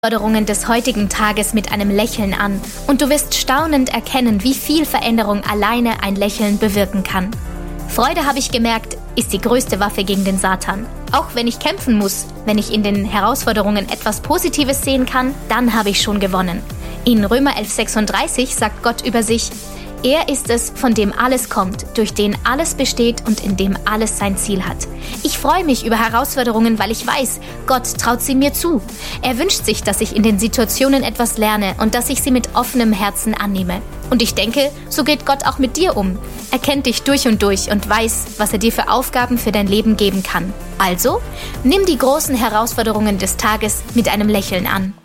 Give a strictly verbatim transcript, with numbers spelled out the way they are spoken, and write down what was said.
Herausforderungen des heutigen Tages mit einem Lächeln an und du wirst staunend erkennen, wie viel Veränderung alleine ein Lächeln bewirken kann. Freude, habe ich gemerkt, ist die größte Waffe gegen den Satan. Auch wenn ich kämpfen muss, wenn ich in den Herausforderungen etwas Positives sehen kann, dann habe ich schon gewonnen. In Römer elf sechsunddreißig sagt Gott über sich: Er ist es, von dem alles kommt, durch den alles besteht und in dem alles sein Ziel hat. Ich freue mich über Herausforderungen, weil ich weiß, Gott traut sie mir zu. Er wünscht sich, dass ich in den Situationen etwas lerne und dass ich sie mit offenem Herzen annehme. Und ich denke, so geht Gott auch mit dir um. Er kennt dich durch und durch und weiß, was er dir für Aufgaben für dein Leben geben kann. Also, nimm die großen Herausforderungen des Tages mit einem Lächeln an.